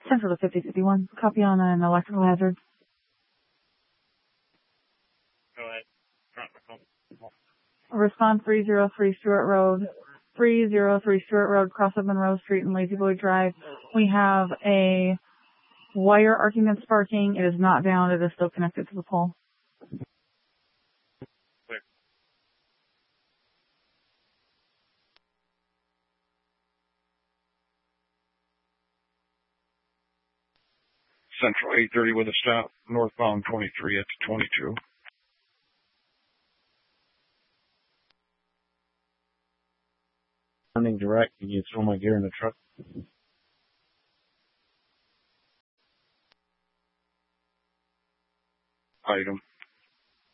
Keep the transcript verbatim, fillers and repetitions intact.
Central to fifty fifty-one. Copy on an electrical hazard. Go ahead. Response three oh three Stewart Road. three oh three Stewart Road, cross up Monroe Street and Lazy Boy Drive. We have a wire arcing and sparking. It is not down. It is still connected to the pole. Clear. Central eight thirty with a stop, northbound twenty-three at twenty-two. Running direct, can you throw my gear in the truck? Item.